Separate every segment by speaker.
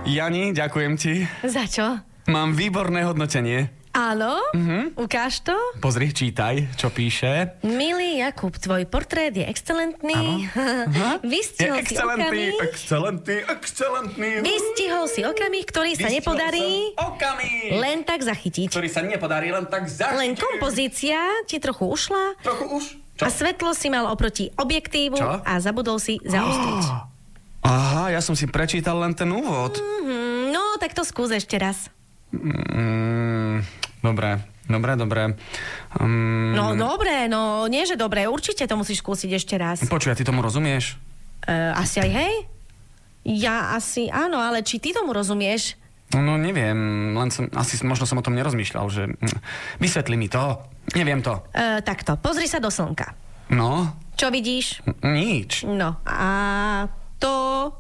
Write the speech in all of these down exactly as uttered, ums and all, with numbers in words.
Speaker 1: Jani, ďakujem ti.
Speaker 2: Za čo?
Speaker 1: Mám výborné hodnotenie.
Speaker 2: Áno?
Speaker 1: Mhm.
Speaker 2: Ukáž to?
Speaker 1: Pozri, čítaj, čo píše.
Speaker 2: Milý Jakub, tvoj portrét je excelentný. Vystihol
Speaker 1: Je
Speaker 2: si
Speaker 1: excelentný,
Speaker 2: okamih.
Speaker 1: excelentný, excelentný.
Speaker 2: Vystihol si okamih, ktorý sa
Speaker 1: Vystihol
Speaker 2: nepodarí
Speaker 1: som okamih,
Speaker 2: len tak zachytiť.
Speaker 1: ktorý sa nepodarí len tak zachytiť.
Speaker 2: Len kompozícia ti trochu ušla
Speaker 1: Trochu už. Čo?
Speaker 2: a svetlo si mal oproti objektívu
Speaker 1: Čo?
Speaker 2: a zabudol si zaostriť.
Speaker 1: Aha, ja som si prečítal len ten úvod.
Speaker 2: Mhm, no, tak to skús ešte raz.
Speaker 1: Mm, dobre, dobre, dobre. Um,
Speaker 2: No, dobre, no, nie že dobre, určite to musíš skúsiť ešte raz.
Speaker 1: Počuj, a ty tomu rozumieš?
Speaker 2: Uh, asi aj hej? Ja asi áno, ale či ty tomu rozumieš?
Speaker 1: No neviem, len som, asi možno som o tom nerozmýšľal, že... hm, Vysvetli mi to, neviem to.
Speaker 2: Uh, takto, pozri sa do slnka.
Speaker 1: No,
Speaker 2: Čo vidíš?
Speaker 1: nič.
Speaker 2: No a to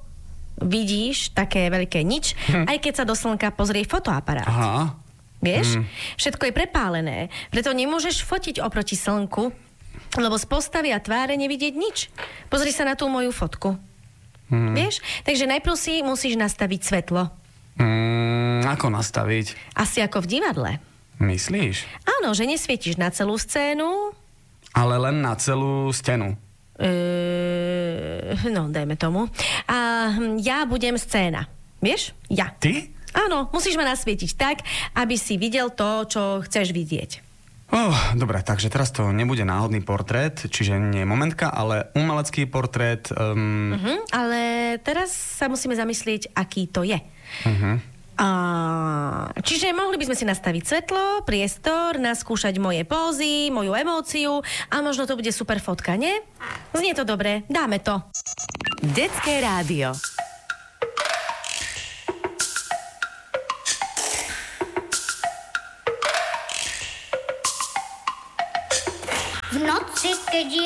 Speaker 2: vidíš, také veľké nič, hm. aj keď sa do slnka pozrie fotoaparát.
Speaker 1: Aha.
Speaker 2: Vieš?
Speaker 1: Hm.
Speaker 2: Všetko je prepálené, preto nemôžeš fotiť oproti slnku, lebo z postavy a tváre nevidieť nič. Pozri sa na tú moju fotku.
Speaker 1: Hm.
Speaker 2: Vieš? Takže najprv si musíš nastaviť svetlo.
Speaker 1: Mm, ako nastaviť?
Speaker 2: Asi ako v divadle.
Speaker 1: Myslíš?
Speaker 2: Áno, že nesvietiš na celú scénu.
Speaker 1: Ale len na celú stenu.
Speaker 2: Eee, no, dajme tomu. A hm, ja budem scéna. Vieš? Ja.
Speaker 1: Ty?
Speaker 2: Áno, musíš ma nasvietiť tak, aby si videl to, čo chceš vidieť.
Speaker 1: Oh, dobre, takže teraz to nebude náhodný portrét, čiže nie momentka, ale umelecký portrét. Um...
Speaker 2: Uh-huh, ale teraz sa musíme zamyslieť, aký to je.
Speaker 1: Uh-huh.
Speaker 2: A, čiže mohli by sme si nastaviť svetlo, priestor, naskúšať moje pózy, moju emóciu a možno to bude super fotka, nie? Znie to dobre, dáme to.
Speaker 3: Detské rádio.
Speaker 4: V noci, keď